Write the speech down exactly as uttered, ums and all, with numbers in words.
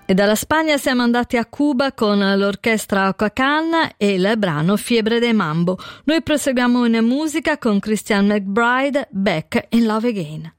E dalla Spagna siamo andati a Cuba con l'orchestra Ocacán e il brano Fiebre de Mambo. Noi proseguiamo in musica con Christian McBride, Back in Love Again.